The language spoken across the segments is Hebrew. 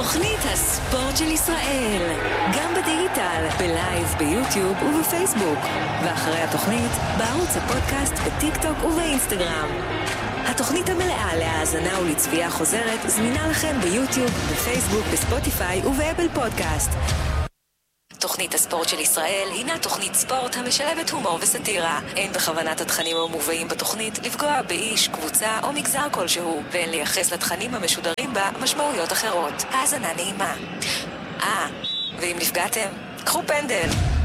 תוכנית הספורט של ישראל, גם בדיגיטל, בלייב, ביוטיוב ובפייסבוק, ואחרי התוכנית בערוץ הפודקאסט, בטיק טוק ובאינסטגרם. התוכנית המלאה להאזנה ולצפייה חוזרת זמינה לכם ביוטיוב, בפייסבוק, בספוטיפיי ובאפל פודקאסט. תוכנית הספורט של ישראל הינה תוכנית ספורט המשלבת הומור וסטירה. אין בכוונת התכנים המובאים בתוכנית לפגוע באיש, קבוצה או מגזר כלשהו, ואין לייחס לתכנים המשודרים בה משמעויות אחרות. האזנה נעימה. ואם נפגעתם, קחו פנדל.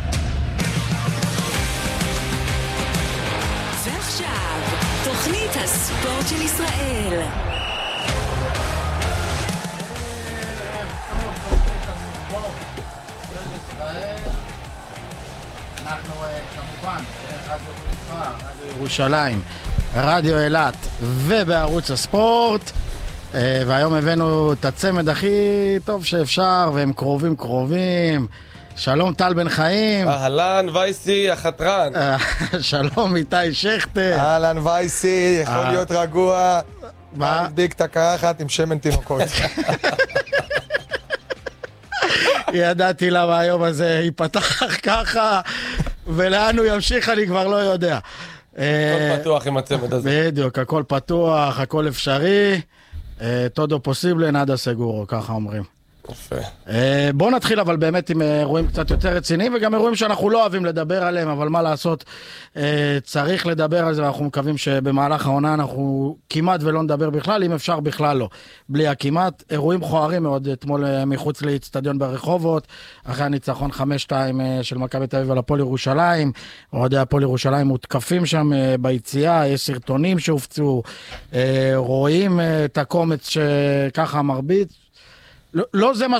ועכשיו, תוכנית הספורט של ישראל. אנחנו כמובן רדיו ירושלים, רדיו אילת ובערוץ הספורט, והיום הבאנו את הצמד הכי טוב שאפשר, והם קרובים. שלום טל בן חיים. אהלן וייסי החתרן. שלום איתי שכטר. אהלן וייסי, יכול להיות רגוע. מה? נדביק את הקרחת עם שמן תינוקות. ידעתי למה היום הזה ייפתח ככה, ולאן הוא ימשיך אני כבר לא יודע. הכל פתוח עם הצמד הזה. בדיוק, הכל פתוח, הכל אפשרי. תודו פוסיבלה נאדה סגורו, ככה אומרים. יפה. בואו נתחיל אבל באמת עם אירועים קצת יותר רציניים, וגם אירועים שאנחנו לא אוהבים לדבר עליהם, אבל מה לעשות, צריך לדבר על זה, ואנחנו מקווים שבמהלך העונה אנחנו כמעט ולא נדבר בכלל, אם אפשר בכלל לא, בלי הכמעט. אירועים חוערים מאוד אתמול מחוץ לאצטדיון ברחובות, אחרי הניצחון 5-2 של מכבי תל אביב על הפועל ירושלים, אוהדי הפועל ירושלים מותקפים שם ביציאה, יש סרטונים שהופצו, רואים את הקומץ שככה מרביץ, לא זה מה